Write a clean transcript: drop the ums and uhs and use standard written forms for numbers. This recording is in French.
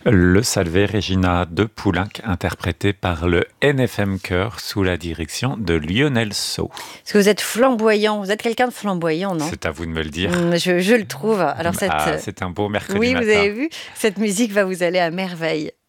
Le Salve Regina de Poulenc, interprété par le NFM Chœur sous la direction de Lionel Sceaux. Parce que vous êtes flamboyant, vous êtes quelqu'un de flamboyant, non? C'est à vous de me le dire. Je le trouve. Alors C'est un beau mercredi oui, matin. vous avez vu, cette musique va vous aller à merveille.